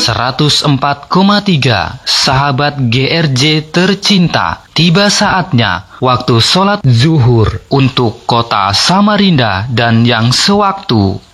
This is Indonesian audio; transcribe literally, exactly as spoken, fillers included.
seratus empat koma tiga sahabat G R J tercinta, tiba saatnya waktu sholat zuhur untuk kota Samarinda dan yang sewaktu.